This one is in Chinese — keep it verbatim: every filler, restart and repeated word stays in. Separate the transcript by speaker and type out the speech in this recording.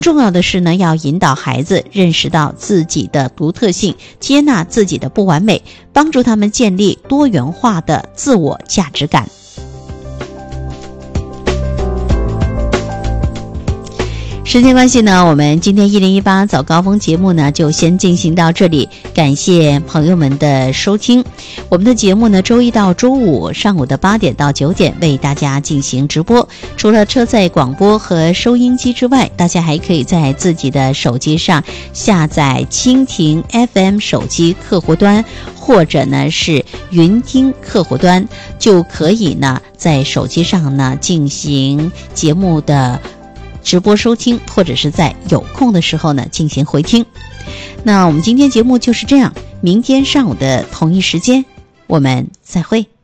Speaker 1: 重要的是呢，要引导孩子认识到自己的独特性，接纳自己的不完美，帮助他们建立多元化的自我价值感。时间关系呢，我们今天一零一八早高峰节目呢就先进行到这里，感谢朋友们的收听。我们的节目呢，周一到周五上午的八点到九点为大家进行直播。除了车载广播和收音机之外，大家还可以在自己的手机上下载蜻蜓 F M 手机客户端，或者呢是云听客户端，就可以呢在手机上呢进行节目的直播收听，或者是在有空的时候呢进行回听。那我们今天节目就是这样，明天上午的同一时间我们再会。